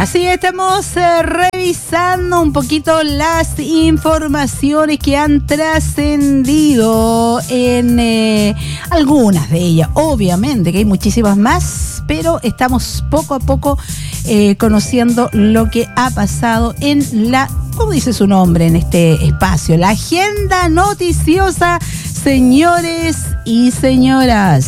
Así estamos revisando un poquito las informaciones que han trascendido en algunas de ellas. Obviamente que hay muchísimas más, pero estamos poco a poco conociendo lo que ha pasado en la, ¿cómo dice su nombre en este espacio? La agenda noticiosa, señores y señoras.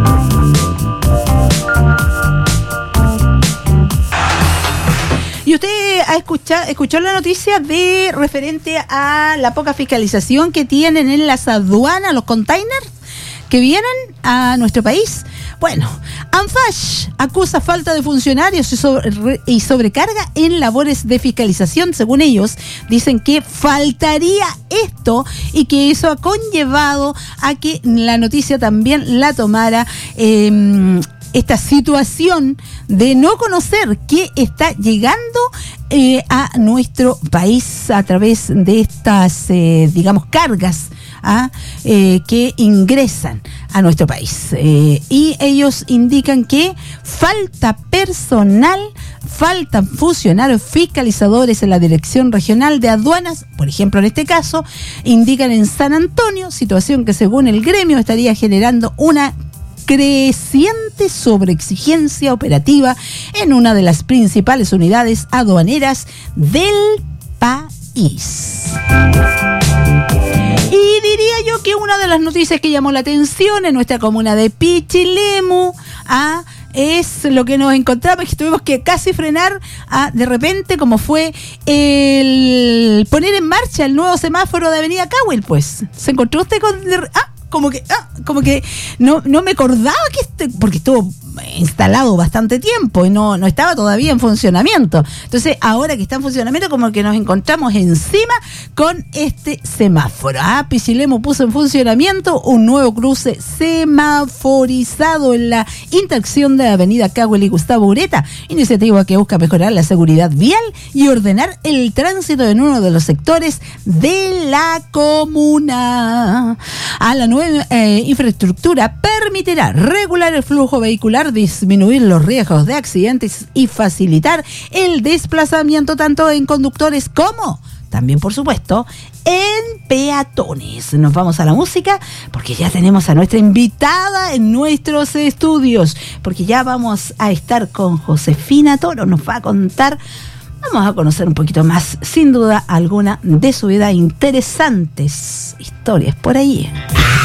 Y usted escuchó la noticia de referente a la poca fiscalización que tienen en las aduanas, los containers que vienen a nuestro país. Bueno, ANFAS acusa falta de funcionarios y sobrecarga en labores de fiscalización. Según ellos, dicen que faltaría esto y que eso ha conllevado a que la noticia también la tomara esta situación de no conocer qué está llegando a nuestro país a través de estas, cargas que ingresan a nuestro país. Y ellos indican que falta personal, faltan funcionarios fiscalizadores en la Dirección Regional de Aduanas, por ejemplo, en este caso, indican en San Antonio, situación que según el gremio estaría generando una creciente sobreexigencia operativa en una de las principales unidades aduaneras del país. Y diría yo que una de las noticias que llamó la atención en nuestra comuna de Pichilemu es lo que nos encontramos, que tuvimos que casi frenar de repente, como fue el poner en marcha el nuevo semáforo de Avenida Cahuil. Pues, ¿se encontró usted con como que no me acordaba porque estuvo instalado bastante tiempo y no estaba todavía en funcionamiento? Entonces, ahora que está en funcionamiento, como que nos encontramos encima con este semáforo. Pichilemu puso en funcionamiento un nuevo cruce semaforizado en la intersección de Avenida Cahuil y Gustavo Ureta, iniciativa que busca mejorar la seguridad vial y ordenar el tránsito en uno de los sectores de la comuna. La nueva infraestructura permitirá regular el flujo vehicular, disminuir los riesgos de accidentes y facilitar el desplazamiento tanto en conductores como también, por supuesto, en peatones. Nos vamos a la música porque ya tenemos a nuestra invitada en nuestros estudios, porque ya vamos a estar con Josefina Toro. Nos va a contar, vamos a conocer un poquito más, sin duda alguna, de su vida, interesantes historias por ahí.